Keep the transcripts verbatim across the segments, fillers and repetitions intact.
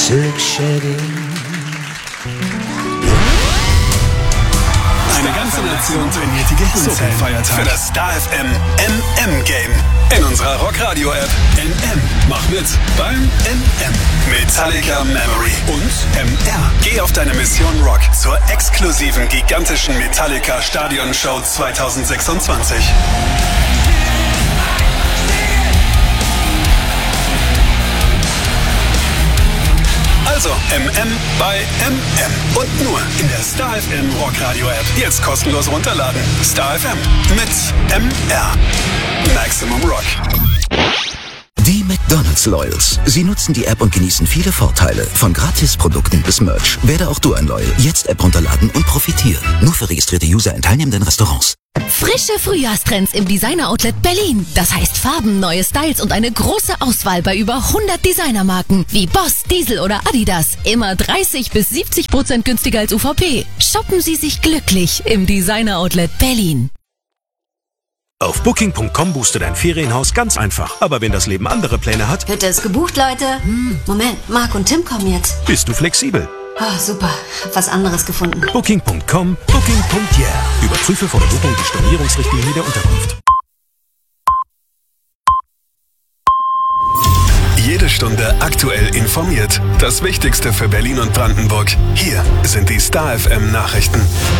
silk shedding. Eine ganze Nation trainiert die Gehirnzellen für das Star F M M M Game in unserer Rockradio-App. N M, mach mit beim N M. Metallica Memory und M R. Geh auf deine Mission Rock zur exklusiven gigantischen Metallica Stadionshow zwanzig sechsundzwanzig. Also M M bei M M. Und nur in der Star F M Rockradio App. Jetzt kostenlos runterladen. Star F M mit M R. Maximum Rock. Die McDonald's Loyals. Sie nutzen die App und genießen viele Vorteile. Von Gratisprodukten bis Merch. Werde auch du ein Loyal. Jetzt App runterladen und profitieren. Nur für registrierte User in teilnehmenden Restaurants. Frische Frühjahrstrends im Designer-Outlet Berlin. Das heißt Farben, neue Styles und eine große Auswahl bei über hundert Designermarken wie Boss, Diesel oder Adidas. Immer dreißig bis siebzig Prozent günstiger als U V P. Shoppen Sie sich glücklich im Designer-Outlet Berlin. Auf Booking Punkt com buchst du dein Ferienhaus ganz einfach. Aber wenn das Leben andere Pläne hat, Hütte ist gebucht, Leute. Hm, Moment, Marc und Tim kommen jetzt. bist du flexibel. Oh, super, hab was anderes gefunden. Booking Punkt com, Booking Punkt yeah. Überprüfe vor der Buchung die Stornierungsrichtlinie der Unterkunft. Jede Stunde aktuell informiert. Das Wichtigste für Berlin und Brandenburg. Hier sind die Star F M Nachrichten.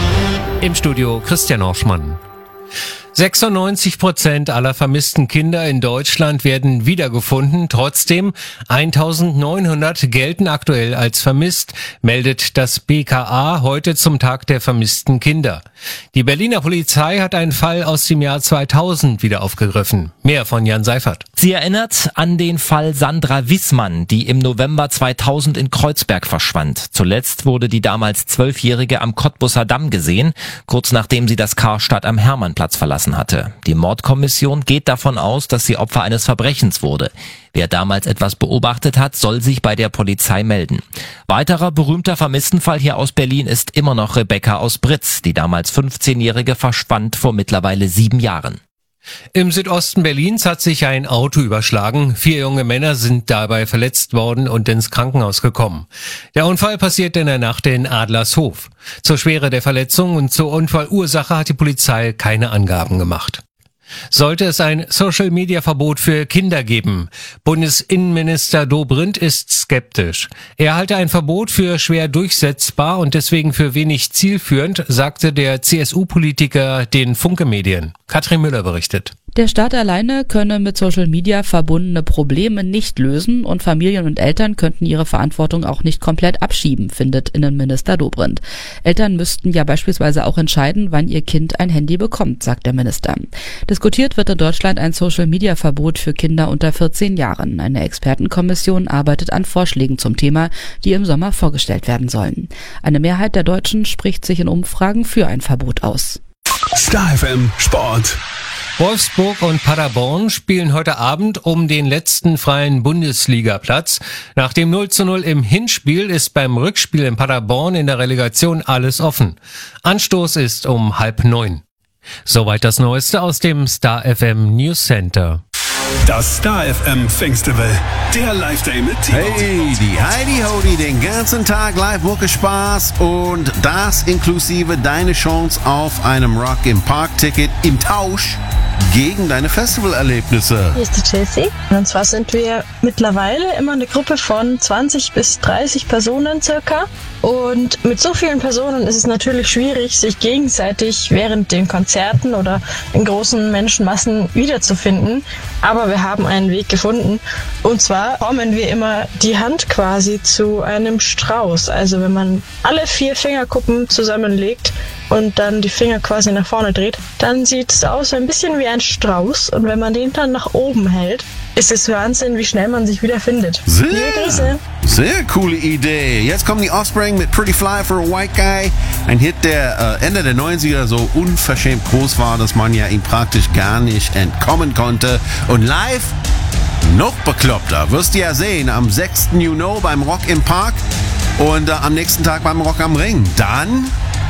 Im Studio Christian Orschmann. sechsundneunzig Prozent aller vermissten Kinder in Deutschland werden wiedergefunden. Trotzdem eintausendneunhundert gelten aktuell als vermisst, meldet das B K A heute zum Tag der vermissten Kinder. Die Berliner Polizei hat einen Fall aus dem Jahr zweitausend wieder aufgegriffen. Mehr von Jan Seifert. Sie erinnert an den Fall Sandra Wissmann, die im November zweitausend in Kreuzberg verschwand. Zuletzt wurde die damals Zwölfjährige am Cottbusser Damm gesehen, kurz nachdem sie das Karstadt am Hermannplatz verlassen hatte. Die Mordkommission geht davon aus, dass sie Opfer eines Verbrechens wurde. Wer damals etwas beobachtet hat, soll sich bei der Polizei melden. Weiterer berühmter Vermisstenfall hier aus Berlin ist immer noch Rebecca aus Britz. Die damals fünfzehnjährige verschwand vor mittlerweile sieben Jahren. Im Südosten Berlins hat sich ein Auto überschlagen. Vier junge Männer sind dabei verletzt worden und ins Krankenhaus gekommen. Der Unfall passierte in der Nacht in Adlershof. Zur Schwere der Verletzung und zur Unfallursache hat die Polizei keine Angaben gemacht. Sollte es ein Social-Media-Verbot für Kinder geben? Bundesinnenminister Dobrindt ist skeptisch. Er halte ein Verbot für schwer durchsetzbar und deswegen für wenig zielführend, sagte der C S U-Politiker den Funke-Medien. Katrin Müller berichtet. Der Staat alleine könne mit Social Media verbundene Probleme nicht lösen und Familien und Eltern könnten ihre Verantwortung auch nicht komplett abschieben, findet Innenminister Dobrindt. Eltern müssten ja beispielsweise auch entscheiden, wann ihr Kind ein Handy bekommt, sagt der Minister. Diskutiert wird in Deutschland ein Social Media Verbot für Kinder unter vierzehn Jahren. Eine Expertenkommission arbeitet an Vorschlägen zum Thema, die im Sommer vorgestellt werden sollen. Eine Mehrheit der Deutschen spricht sich in Umfragen für ein Verbot aus. Star F M Sport. Wolfsburg und Paderborn spielen heute Abend um den letzten freien Bundesligaplatz. Nach dem null zu null im Hinspiel ist beim Rückspiel in Paderborn in der Relegation alles offen. Anstoß ist um halb neun. Soweit das Neueste aus dem Star F M News Center. Das Star F M Festival, der Live-Day mit Timo. Hey, die Heidi Hodi, den ganzen Tag Live-Mucke-Spaß und das inklusive deine Chance auf einem Rock im Park-Ticket im Tausch gegen deine Festivalerlebnisse. Hier ist die Jessie. Und zwar sind wir mittlerweile immer eine Gruppe von zwanzig bis dreißig Personen circa. Und mit so vielen Personen ist es natürlich schwierig, sich gegenseitig während den Konzerten oder in großen Menschenmassen wiederzufinden. Aber wir haben einen Weg gefunden. Und zwar formen wir immer die Hand quasi zu einem Strauß. Also wenn man alle vier Fingerkuppen zusammenlegt und dann die Finger quasi nach vorne dreht, dann sieht es aus ein bisschen wie ein Strauß. Und wenn man den dann nach oben hält, ist es Wahnsinn, wie schnell man sich wieder findet. Sehr, sehr coole Idee. Jetzt kommen die Offspring mit Pretty Fly for a White Guy. Ein Hit, der äh, Ende der neunziger so unverschämt groß war, dass man ja ihm praktisch gar nicht entkommen konnte. Und live noch bekloppter. Wirst du ja sehen, am sechsten Juni beim Rock im Park und äh, am nächsten Tag beim Rock am Ring. Dann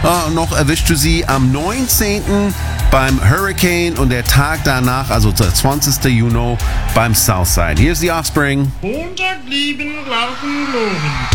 Äh, noch erwischst du sie am neunzehnten beim Hurricane und der Tag danach, also der zwanzigsten Juni beim Southside. Hier ist die Offspring. Montag lieben, laufen, loben.